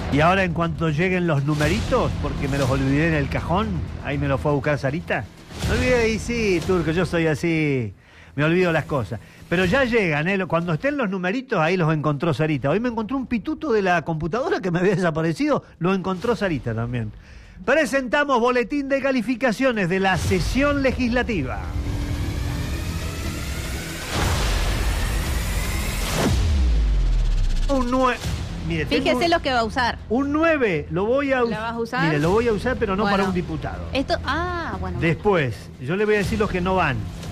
Y ahora en cuanto lleguen los numeritos, porque me los olvidé en el cajón, ahí me los fue a buscar Sarita. Me olvidé, y sí, Turco, yo soy así, me olvido las cosas. Pero ya llegan, cuando estén los numeritos, ahí los encontró Sarita. Hoy me encontró un pituto de la computadora que me había desaparecido, lo encontró Sarita también. Presentamos boletín de calificaciones de la sesión legislativa. Un 9. Mire, fíjese lo que va a usar. Un 9 lo voy a usar. ¿La vas a usar? Mire, lo voy a usar, pero no bueno, para un diputado. Bueno. Después, yo le voy a decir los que no van.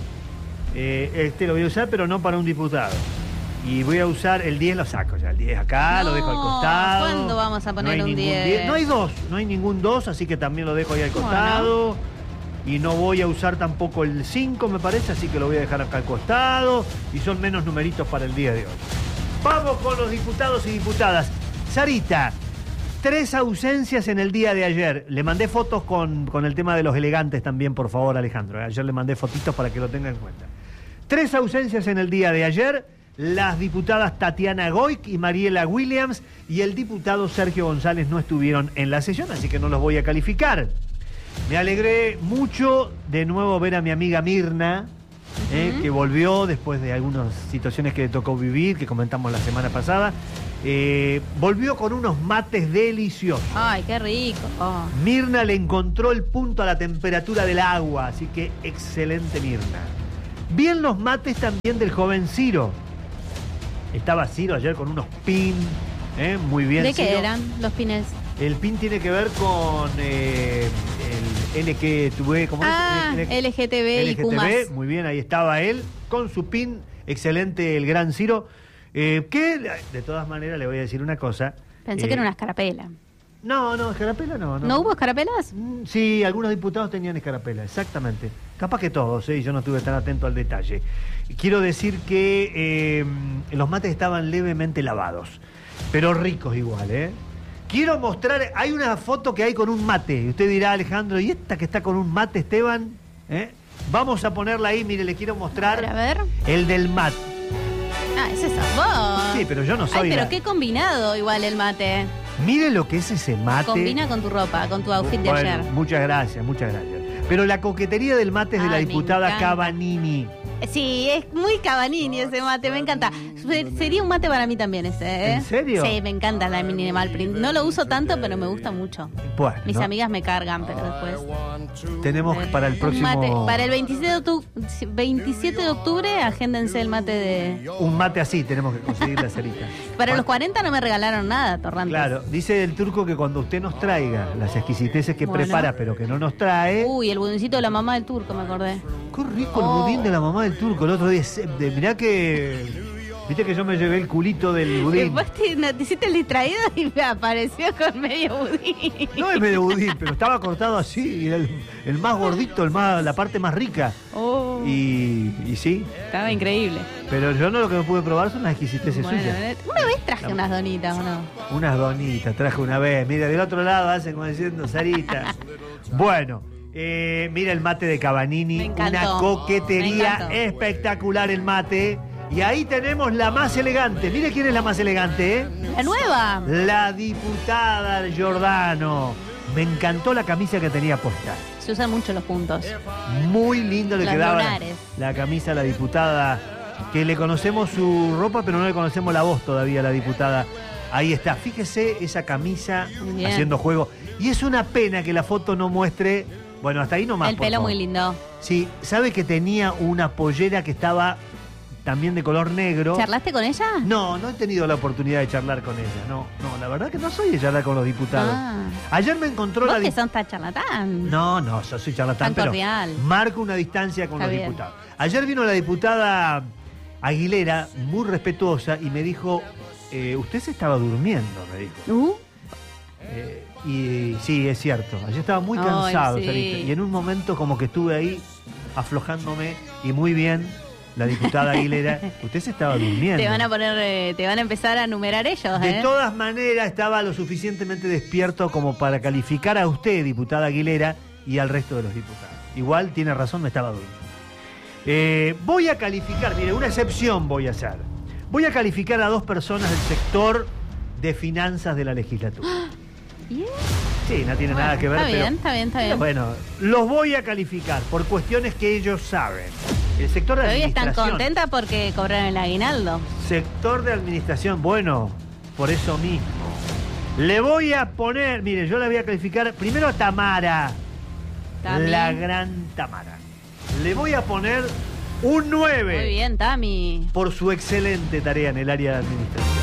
Lo voy a usar, pero no para un diputado. Y voy a usar el 10, lo saco ya. El 10 acá, lo dejo al costado. ¿Cuándo vamos a poner un 10? No hay dos, no hay ningún 2, así que también lo dejo ahí al costado. Bueno. Y no voy a usar tampoco el 5, me parece, así que lo voy a dejar acá al costado. Y son menos numeritos para el día de hoy. Vamos con los diputados y diputadas. Sarita, 3 ausencias en el día de ayer. Le mandé fotos con el tema de los elegantes también, por favor, Alejandro. Ayer le mandé fotitos para que lo tenga en cuenta. 3 ausencias en el día de ayer. Las diputadas Tatiana Goik y Mariela Williams y el diputado Sergio González no estuvieron en la sesión, así que no los voy a calificar. Me alegré mucho de nuevo ver a mi amiga Mirna, que volvió después de algunas situaciones que le tocó vivir, que comentamos la semana pasada. Volvió con unos mates deliciosos. ¡Ay, qué rico! Oh. Mirna le encontró el punto a la temperatura del agua, así que excelente Mirna. Bien los mates también del joven Ciro. Estaba Ciro ayer con unos pins, muy bien. ¿De Ciro. qué eran los pines? El pin tiene que ver con el LGTB, ¿cómo es? LGTB y Q+. Muy bien, ahí estaba él con su pin, excelente el gran Ciro. Que de todas maneras le voy a decir una cosa. Pensé que era una escarapela. No, escarapela no. ¿No hubo escarapelas? Sí, algunos diputados tenían escarapela, exactamente. Capaz que todos, yo no estuve tan atento al detalle. Quiero decir que los mates estaban levemente lavados, pero ricos igual, Quiero mostrar, hay una foto que hay con un mate. Y usted dirá, Alejandro, ¿y esta que está con un mate, Esteban? Vamos a ponerla ahí, mire, le quiero mostrar. A ver. El del mate. Ah, ese es vos. Sí, pero yo no soy. Ay, pero qué combinado igual el mate. Mire lo que es ese mate. Combina con tu ropa, con tu outfit de ayer. Muchas gracias. Pero la coquetería del mate es de la diputada Cavanini. Sí, es muy Cavanini ese mate, me encanta. Sería un mate para mí también ese, ¿En serio? Sí, me encanta la Minimal Print. No lo uso tanto, pero me gusta mucho. Bueno, mis amigas me cargan, pero después... Tenemos para el próximo... Mate, para el 27 de octubre, agéndense el mate de... Un mate así tenemos que conseguir la Sarita. Para los 40 no me regalaron nada, Torrantes. Claro, dice el Turco que cuando usted nos traiga las exquisiteces que prepara, pero que no nos trae... Uy, el budincito de la mamá del Turco, me acordé. Qué rico el budín de la mamá del Turco. El otro día, mirá que... Viste que yo me llevé el culito del budín. Después te hiciste el distraído y me apareció con medio budín. No es medio budín, pero estaba cortado así. Y era el más gordito, la parte más rica. Oh. Y sí. Estaba increíble. Pero yo no lo que me pude probar son las exquisiteces suyas. Una vez traje unas donitas, ¿o no? Unas donitas traje una vez. Mira, del otro lado hacen como diciendo Sarita. Bueno. Mira el mate de Cavanini, una coquetería espectacular el mate. Y ahí tenemos la más elegante. Mire quién es la más elegante, La nueva. La diputada Giordano. Me encantó la camisa que tenía puesta. Se usan mucho los puntos. Muy lindo le quedaba la camisa a la diputada, que le conocemos su ropa, pero no le conocemos la voz todavía a la diputada. Ahí está, fíjese esa camisa haciendo juego. Y es una pena que la foto no muestre... Bueno, hasta ahí nomás. El pelo muy lindo. Sí, ¿sabe que tenía una pollera que estaba también de color negro? ¿Charlaste con ella? No he tenido la oportunidad de charlar con ella. No, la verdad que no soy de charlar con los diputados. Ayer me encontró ¿Vos que son tan charlatán? No, yo soy charlatán, tan cordial. Pero marco una distancia con los diputados. Ayer vino la diputada Aguilera, muy respetuosa, y me dijo, usted se estaba durmiendo, me dijo. Y sí, es cierto. Ayer estaba muy cansado, Sarita, y en un momento como que estuve ahí aflojándome y muy bien. La diputada Aguilera, usted se estaba durmiendo. Te van a empezar a numerar ellos, De todas maneras, estaba lo suficientemente despierto como para calificar a usted, diputada Aguilera, y al resto de los diputados. Igual, tiene razón, me estaba durmiendo. Voy a calificar, mire, una excepción voy a hacer. Voy a calificar a 2 personas del sector de finanzas de la legislatura. Bien. Sí, no tiene nada que ver, está pero... bien, está bien, está bien. Bueno, los voy a calificar por cuestiones que ellos saben. El sector de Pero hoy están administración... contentas porque cobraron el aguinaldo. Sector de administración, bueno, por eso mismo. Le voy a poner, mire, yo la voy a calificar primero a Tamara. Tami. La gran Tamara. Le voy a poner un 9. Muy bien, Tami. Por su excelente tarea en el área de administración.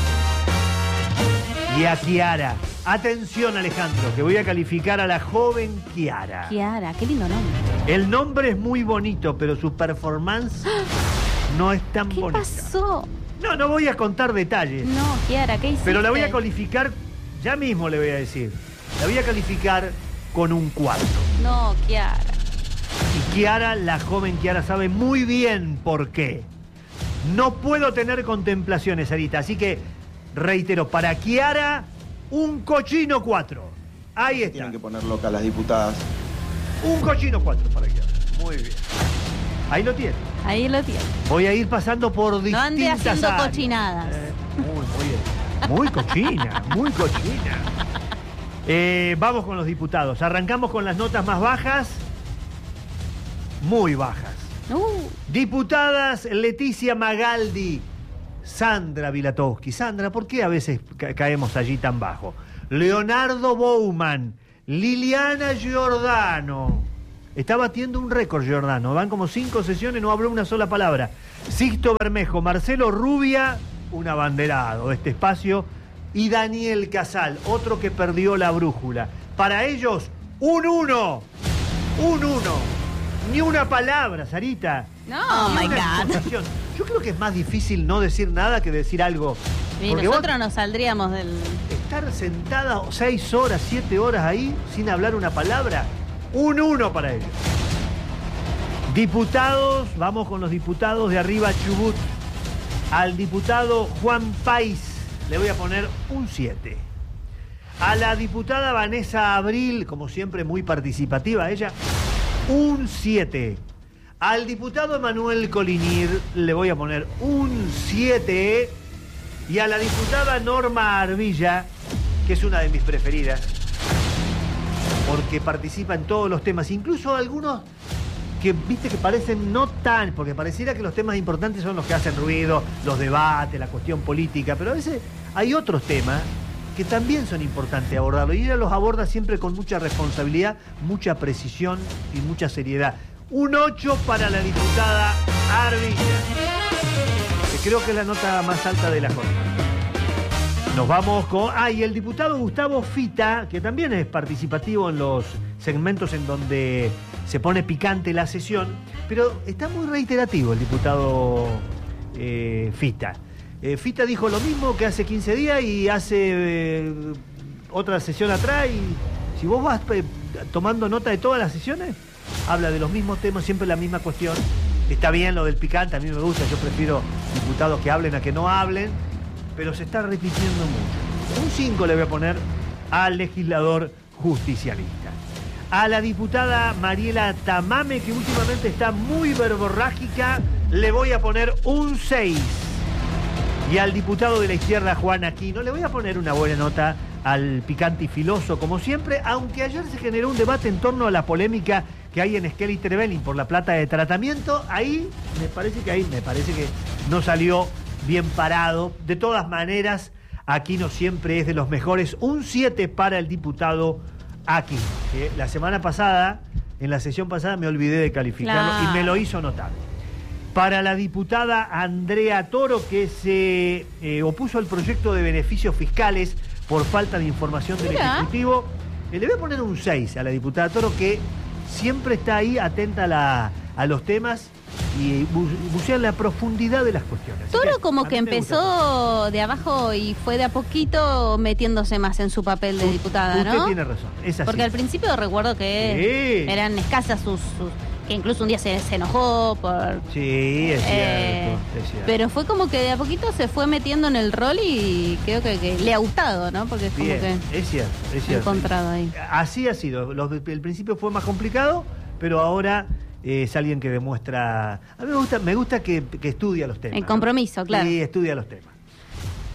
Y a Kiara. Atención, Alejandro, que voy a calificar a la joven Kiara. Kiara, qué lindo nombre. El nombre es muy bonito, pero su performance no es tan ¿Qué bonita. pasó? No voy a contar detalles. No, Kiara, ¿qué hiciste? Pero la voy a calificar, ya mismo le voy a decir. La voy a calificar con un 4. No, Kiara. Y Kiara, la joven Kiara, sabe muy bien por qué. No puedo tener contemplaciones, Sarita. Así que, reitero, para Kiara, un cochino 4. Ahí está. Tienen que poner loca las diputadas. Un cochino 4 para Kiara. Muy bien. Ahí lo tiene. Ahí lo tienes. Voy a ir pasando por distintas No ande haciendo áreas. cochinadas. Muy bien. Muy cochina, muy cochina. Vamos con los diputados. Arrancamos con las notas más bajas. Muy bajas. Diputadas Leticia Magaldi, Sandra Vilatowski. Sandra, ¿por qué a veces caemos allí tan bajo? Leonardo Bouman, Liliana Giordano. Está batiendo un récord Giordano. Van como 5 sesiones, no habló una sola palabra. Sixto Bermejo, Marcelo Rubia, un abanderado de este espacio. Y Daniel Casal, otro que perdió la brújula. Para ellos, un 1. Un 1. Ni una palabra, Sarita. No, Ni oh my una God. exposición. Yo creo que es más difícil no decir nada que decir algo. Y Porque nosotros vos nos saldríamos del... estar sentada 6 horas, 7 horas ahí sin hablar una palabra, un 1 para ellos. Diputados, vamos con los diputados de arriba Chubut. Al diputado Juan País le voy a poner un 7. A la diputada Vanessa Abril, como siempre muy participativa ella, un 7. Al diputado Emanuel Colinir le voy a poner un 7. Y a la diputada Norma Arbilla, que es una de mis preferidas, porque participa en todos los temas, incluso algunos que viste que parecen no tan, porque pareciera que los temas importantes son los que hacen ruido, los debates, la cuestión política, pero a veces hay otros temas que también son importantes abordarlo, y ella los aborda siempre con mucha responsabilidad, mucha precisión y mucha seriedad. Un 8 para la diputada Arbilla, que creo que es la nota más alta de la jornada. Nos vamos con... y el diputado Gustavo Fita, que también es participativo en los segmentos en donde se pone picante la sesión, pero está muy reiterativo el diputado Fita. Fita dijo lo mismo que hace 15 días y hace otra sesión atrás, y si vos vas tomando nota de todas las sesiones, habla de los mismos temas, siempre la misma cuestión. Está bien lo del picante, a mí me gusta, yo prefiero diputados que hablen a que no hablen, pero se está repitiendo mucho. Un 5 le voy a poner al legislador justicialista. A la diputada Mariela Tamame, que últimamente está muy verborrágica, le voy a poner un 6. Y al diputado de la izquierda, Juan Aquino, le voy a poner una buena nota al picante y filoso, como siempre, aunque ayer se generó un debate en torno a la polémica que hay en Esquel y Trevelin por la plata de tratamiento. Ahí me parece que no salió bien parado. De todas maneras, Aquino siempre es de los mejores. Un 7 para el diputado Aquino, que la semana pasada, en la sesión pasada, me olvidé de calificarlo, claro, y me lo hizo notar. Para la diputada Andrea Toro, que se opuso al proyecto de beneficios fiscales por falta de información del Ejecutivo, le voy a poner un 6 a la diputada Toro, que siempre está ahí atenta a los temas y bucear la profundidad de las cuestiones. Toro como que empezó de abajo y fue de a poquito metiéndose más en su papel de diputada, ¿no? Usted tiene razón, es así. Porque al principio recuerdo que eran escasas sus que incluso un día se enojó por... Sí, es cierto. Pero fue como que de a poquito se fue metiendo en el rol y creo que le ha gustado, ¿no? Porque es como bien, que... es cierto. Encontrado ahí. Así ha sido. El principio fue más complicado, pero ahora es alguien que demuestra... A mí me gusta que estudia los temas. El compromiso, ¿no? claro. Sí, estudia los temas.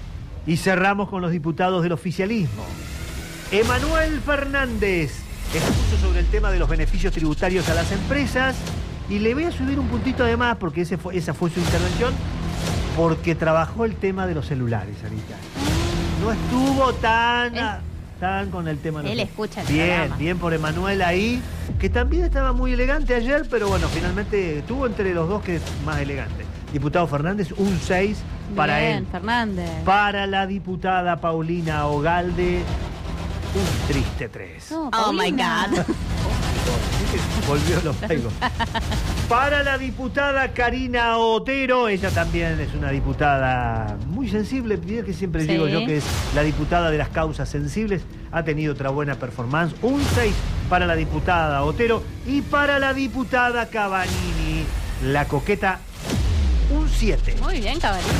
Y cerramos con los diputados del oficialismo. Emanuel Fernández expuso sobre el tema de los beneficios tributarios a las empresas y le voy a subir un puntito de más porque esa fue su intervención, porque trabajó el tema de los celulares, Anita. No estuvo tan con el tema de los Él escucha el Bien, programa. bien por Emanuel ahí, que también estaba muy elegante ayer, pero bueno, finalmente estuvo entre los dos que es más elegante. Diputado Fernández, un 6 para Bien, él. Fernández. Para la diputada Paulina Ogalde, un triste 3. No, Oh my Paulina. God. Volvió los pegos. Para la diputada Karina Otero, ella también es una diputada muy sensible, que siempre Sí. digo yo que es la diputada de las causas sensibles, ha tenido otra buena performance, un 6 para la diputada Otero y para la diputada Cabanini, la coqueta, un 7. Muy bien, caballero.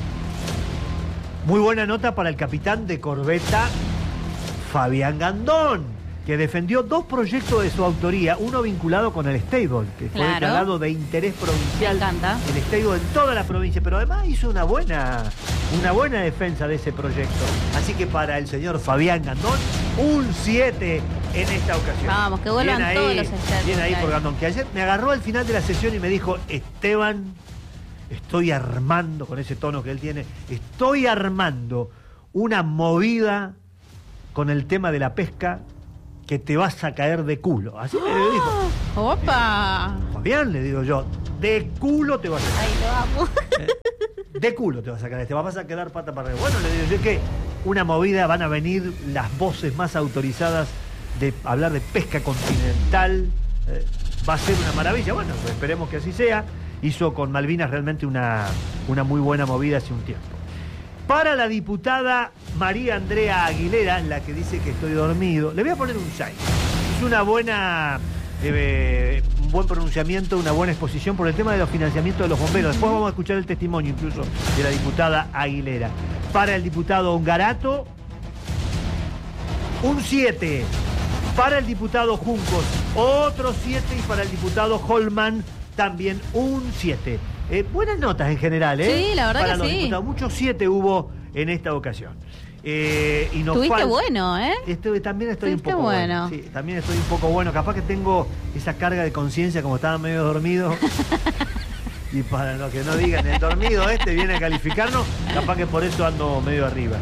Muy buena nota para el capitán de corbeta Fabián Gandón, que defendió 2 proyectos de su autoría, uno vinculado con el stable, que fue Claro. declarado de interés provincial. Me encanta. El stable en toda la provincia, pero además hizo una buena defensa de ese proyecto. Así que para el señor Fabián Gandón, un 7 en esta ocasión. Vamos, que vuelvan Bien ahí, todos los stables. Bien ahí por Gandón, que ayer me agarró al final de la sesión y me dijo, Esteban, estoy armando, con ese tono que él tiene, estoy armando una movida con el tema de la pesca que te vas a caer de culo. Así me dijo. ¡Opa! Fabián, le digo yo, de culo te vas a caer. Ahí lo amo. De culo te vas a caer, te vas a quedar pata para arriba. Bueno, le digo yo que una movida, van a venir las voces más autorizadas de hablar de pesca continental. Va a ser una maravilla. Bueno, pues esperemos que así sea. Hizo con Malvinas realmente una muy buena movida hace un tiempo. Para la diputada María Andrea Aguilera, la que dice que estoy dormido, le voy a poner un 6. Es una buena, un buen pronunciamiento, una buena exposición por el tema de los financiamientos de los bomberos. Después vamos a escuchar el testimonio incluso de la diputada Aguilera. Para el diputado Ongarato, un 7. Para el diputado Juncos, otro 7. Y para el diputado Holman, también un 7. Buenas notas en general, Sí, la verdad para que los sí. diputados. Muchos 7 hubo en esta ocasión. Y nos Tuviste falta- bueno, ¿eh? También estoy un Estuviste poco bueno. Sí, también estoy un poco bueno. Capaz que tengo esa carga de conciencia como estaba medio dormido. Y para lo que no digan, el dormido viene a calificarnos, capaz que por eso ando medio arriba.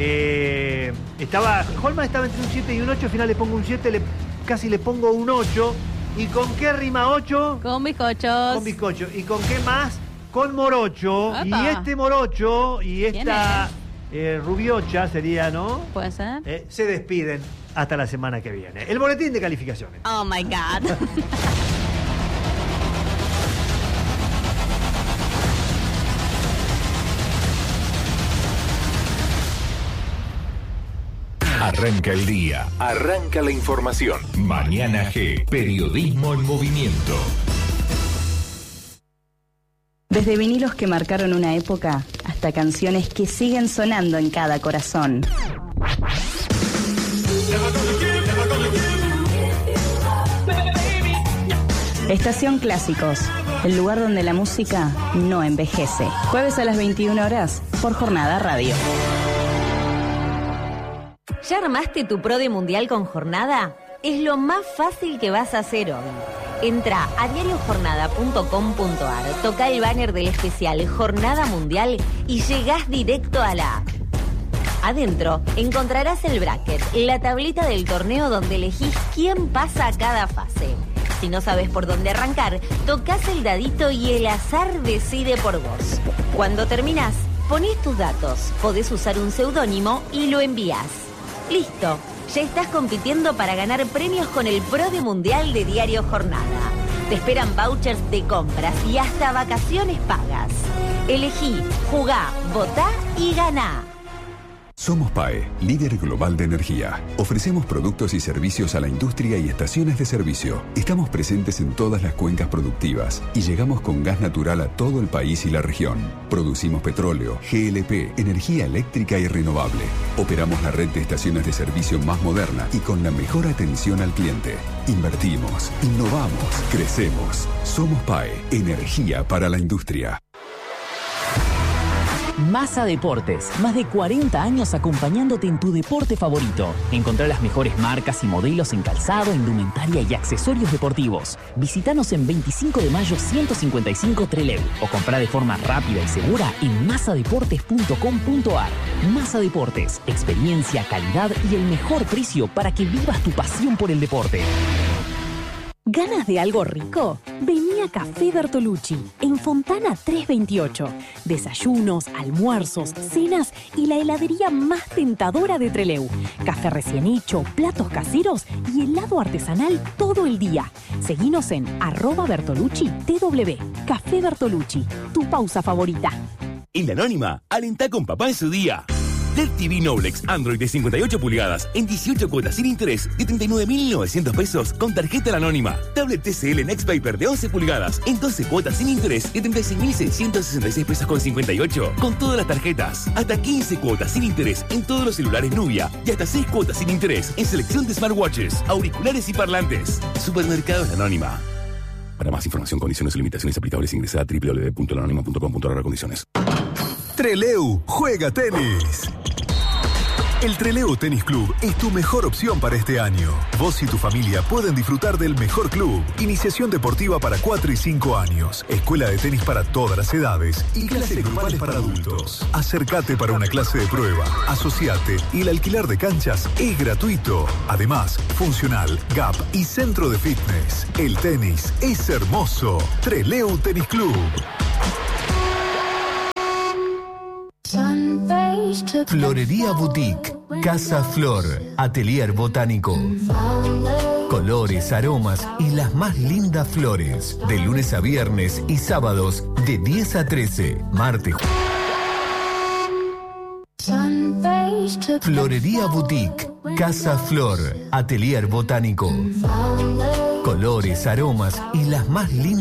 Holman estaba entre un 7 y un 8, al final le pongo un 7, casi le pongo un 8. ¿Y con qué rima 8? Con bizcochos. Con bizcocho. ¿Y con qué más? Con morocho. Apa. Y este morocho y ¿Quién esta rubiocha sería, ¿no? Puede ser. Se despiden hasta la semana que viene. El boletín de calificaciones. Oh my God. Arranca el día, arranca la información. Mañana G, periodismo en movimiento. Desde vinilos que marcaron una época hasta canciones que siguen sonando en cada corazón. Estación Clásicos, el lugar donde la música no envejece. Jueves a las 21 horas por Jornada Radio. ¿Ya armaste tu pro de mundial con Jornada? Es lo más fácil que vas a hacer hoy. Entra a diariojornada.com.ar, toca el banner del especial Jornada Mundial y llegás directo a la app. Adentro encontrarás el bracket, la tablita del torneo donde elegís quién pasa a cada fase. Si no sabes por dónde arrancar, tocas el dadito y el azar decide por vos. Cuando terminás, ponés tus datos, podés usar un seudónimo y lo envías. Listo, ya estás compitiendo para ganar premios con el Pro de Mundial de Diario Jornada. Te esperan vouchers de compras y hasta vacaciones pagas. Elegí, jugá, votá y ganá. Somos PAE, líder global de energía. Ofrecemos productos y servicios a la industria y estaciones de servicio. Estamos presentes en todas las cuencas productivas y llegamos con gas natural a todo el país y la región. Producimos petróleo, GLP, energía eléctrica y renovable. Operamos la red de estaciones de servicio más moderna y con la mejor atención al cliente. Invertimos, innovamos, crecemos. Somos PAE, energía para la industria. Massa Deportes, más de 40 años acompañándote en tu deporte favorito. Encontrá las mejores marcas y modelos en calzado, indumentaria y accesorios deportivos. Visítanos en 25 de mayo 155 Trelew o comprá de forma rápida y segura en massadeportes.com.ar. Massa Deportes, experiencia, calidad y el mejor precio para que vivas tu pasión por el deporte. ¿Ganas de algo rico? Vení a Café Bertolucci, en Fontana 328. Desayunos, almuerzos, cenas y la heladería más tentadora de Trelew. Café recién hecho, platos caseros y helado artesanal todo el día. Seguinos en @BertolucciTW. Café Bertolucci, tu pausa favorita. En La Anónima, alentá con papá en su día. LED TV Noblex Android de 58 pulgadas en 18 cuotas sin interés de 39.900 pesos con tarjeta La Anónima. Tablet TCL Nextpaper de 11 pulgadas en 12 cuotas sin interés de 36.666 pesos con 58 con todas las tarjetas. Hasta 15 cuotas sin interés en todos los celulares Nubia y hasta 6 cuotas sin interés en selección de smartwatches, auriculares y parlantes. Supermercados La Anónima. Para más información, condiciones y limitaciones aplicables, ingresa a www.lanonima.com.ar/condiciones. Trelew juega tenis. El Trelew Tenis Club es tu mejor opción para este año. Vos y tu familia pueden disfrutar del mejor club. Iniciación deportiva para 4 y 5 años. Escuela de tenis para todas las edades. Y clases grupales para adultos. Acércate para una clase de prueba. Asociate y el alquiler de canchas es gratuito. Además, funcional, gap y centro de fitness. El tenis es hermoso. Trelew Tenis Club. Florería Boutique, Casa Flor, Atelier Botánico. Colores, aromas y las más lindas flores. De lunes a viernes y sábados de 10 a 13. Martes. Florería Boutique, Casa Flor, Atelier Botánico. Colores, aromas y las más lindas